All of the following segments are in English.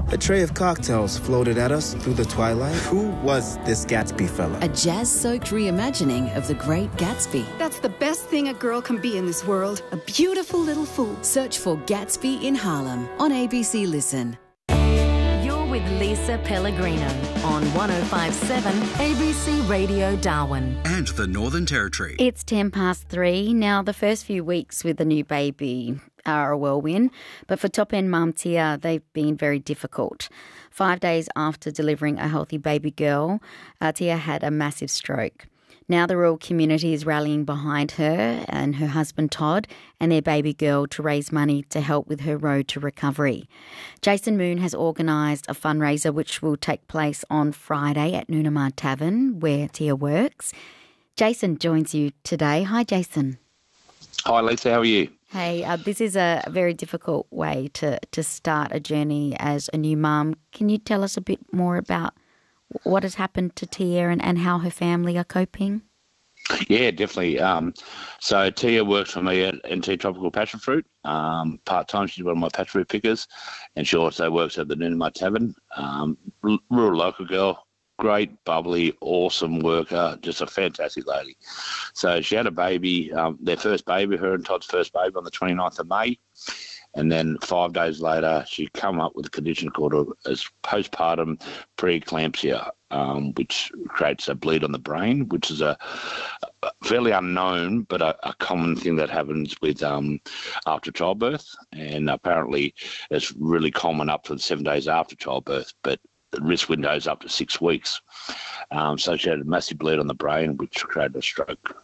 A tray of cocktails floated at us through the twilight. Who was this Gatsby fella? A jazz-soaked reimagining of The Great Gatsby. That's the best thing a girl can be in this world. A beautiful little fool. Search for Gatsby in Harlem on ABC Listen. You're with Lisa Pellegrino on 105.7 ABC Radio Darwin. And the Northern Territory. It's 3:10. Now, the first few weeks with the new baby are a whirlwind, but for top-end mum Tia, they've been very difficult. 5 days after delivering a healthy baby girl, Tia had a massive stroke. Now the rural community is rallying behind her and her husband Todd and their baby girl to raise money to help with her road to recovery. Jason Moon has organised a fundraiser which will take place on Friday at Noonamar Tavern, where Tia works. Jason joins you today. Hi, Jason. Hi, Lisa. How are you? Hey, this is a very difficult way to start a journey as a new mum. Can you tell us a bit more about what has happened to Tia and how her family are coping? Yeah, definitely. So Tia works for me at NT Tropical Passion Fruit. Part-time, she's one of my passion fruit pickers, and she also works at the Noonamar Tavern. Rural local girl, great, bubbly, awesome worker, just a fantastic lady. So she had a baby, their first baby, her and Todd's first baby on the 29th of May. And then 5 days later, she come up with a condition called as postpartum preeclampsia, which creates a bleed on the brain, which is a fairly unknown but a common thing that happens with after childbirth. And apparently it's really common up to 7 days after childbirth, but the risk window is up to 6 weeks. So she had a massive bleed on the brain, which created a stroke.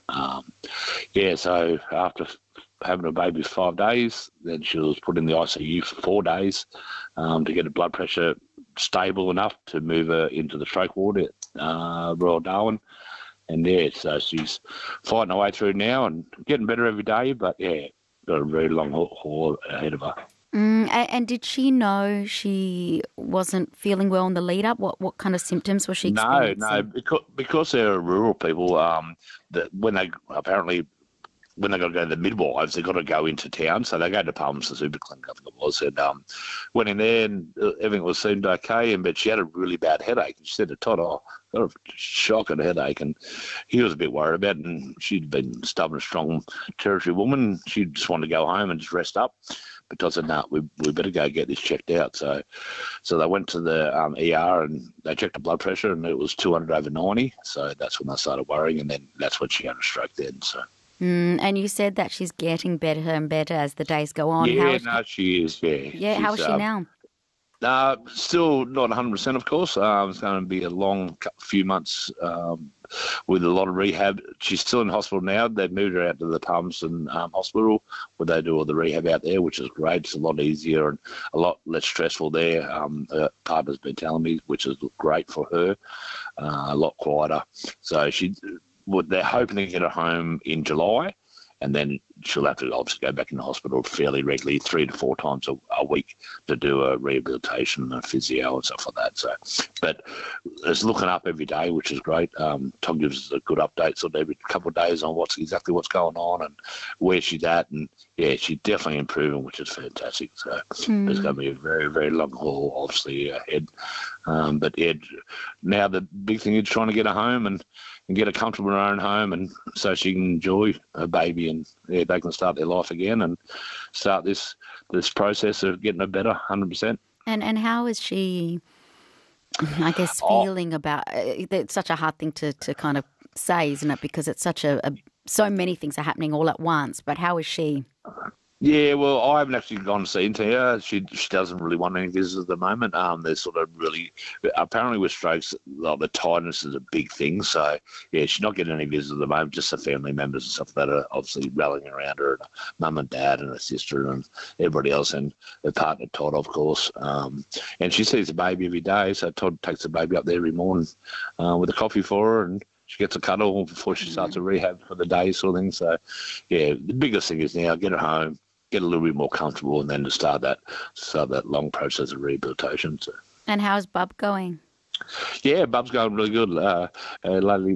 So after having a baby for 5 days, then she was put in the ICU for 4 days to get her blood pressure stable enough to move her into the stroke ward at Royal Darwin. And so she's fighting her way through now and getting better every day, but got a very long haul ahead of her. And did she know she wasn't feeling well in the lead up? What kind of symptoms was she experiencing? No, because they're rural people, when they got to go to the midwives, they've got to go into town. So they go to Palms, the super clinic, I think it was, and went in there and everything seemed okay. But she had a really bad headache. And she said to Todd, got a shocking headache. And he was a bit worried about it. And she'd been stubborn, strong territory woman. She just wanted to go home and just rest up. But Todd said, no, we better go get this checked out. So they went to the ER and they checked the blood pressure and it was 200/90. So that's when they started worrying. And then that's when she had a stroke then, so. And you said that she's getting better and better as the days go on. She is, yeah. Yeah, how is she now? Still not 100%, of course. It's going to be a long few months with a lot of rehab. She's still in hospital now. They've moved her out to the Palmerston Hospital where they do all the rehab out there, which is great. It's a lot easier and a lot less stressful there. Her partner's been telling me, which is great for her, a lot quieter. So they're hoping to get her home in July, and then she'll have to obviously go back in the hospital fairly regularly, 3 to 4 times a week to do a rehabilitation and physio and stuff like that. So, but it's looking up every day, which is great. Tom gives us a good update sort of every couple of days on what's going on and where she's at. And yeah, she's definitely improving, which is fantastic. So there's going to be a very, very long haul, obviously, ahead. But yeah, now the big thing is trying to get her home and get her comfortable in her own home, and so she can enjoy her baby, and they can start their life again and start this process of getting her better, 100%. And how is she, I guess, feeling about it's such a hard thing to kind of say, isn't it? Because it's such so many things are happening all at once. But how is she? Yeah, well, I haven't actually gone to see Tia. She doesn't really want any visitors at the moment. They're sort of really, apparently with strokes, the tiredness is a big thing. So, yeah, she's not getting any visitors at the moment, just her family members and stuff that are obviously rallying around her, and her mum and dad and her sister and everybody else, and her partner Todd, of course. And she sees the baby every day, so Todd takes the baby up there every morning with a coffee for her, and she gets a cuddle before she starts a rehab for the day sort of thing. So, yeah, the biggest thing is now get her home, get a little bit more comfortable, and then to start that long process of rehabilitation. So. And how's Bub going? Yeah, Bub's going really good. Lately,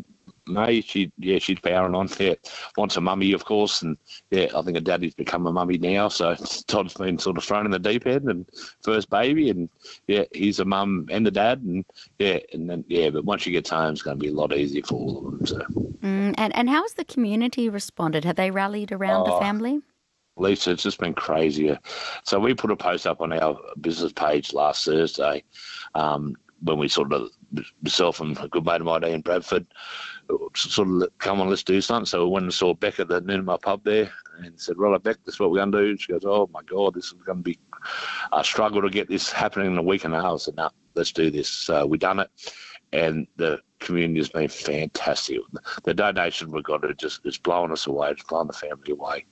May, she's powering on. Yeah, wants a mummy, of course, and I think her daddy's become a mummy now. So Todd's been sort of thrown in the deep end and first baby, and he's a mum and a dad, and but once she gets home, it's going to be a lot easier for all of them. So, and how has the community responded? Have they rallied around the family? Lisa, it's just been crazier. So we put a post up on our business page last Thursday, when we sort of, myself and a good mate of mine, Ian Bradford, sort of, come on, let's do something. So we went and saw Beck at the Noonamah pub there and said, "Right, Beck, this is what we're going to do." She goes, "Oh my God, this is going to be a struggle to get this happening in a week and a half." I said, "No, let's do this." So we done it, and the community has been fantastic. The donation we got is blowing us away. It's blowing the family away.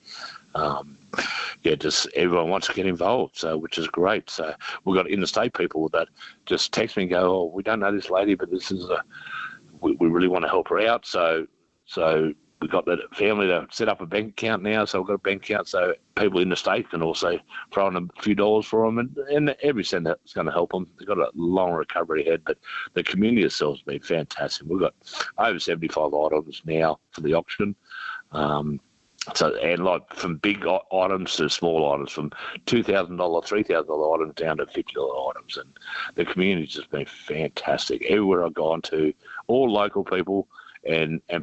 Just everyone wants to get involved, so which is great. So we've got interstate people that just text me and go, "Oh, we don't know this lady, but this is we really want to help her out." So we've got the family to set up a bank account now. So we've got a bank account so people in the state can also throw in a few dollars for them, and every cent is going to help them. They've got a long recovery ahead, but the community itself has been fantastic. We've got over 75 items now for the auction. So, and like from big items to small items, from $2,000, $3,000 items down to $50 items. And the community's just been fantastic. Everywhere I've gone to, all local people and